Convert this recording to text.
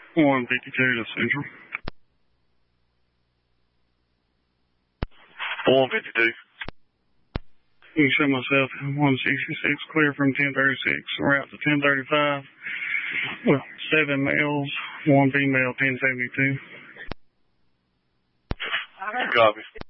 152 to Central. 152. You can show myself 166 clear from 1036, route to 1035. Well, 7 males, 1 female, 1072. Copy.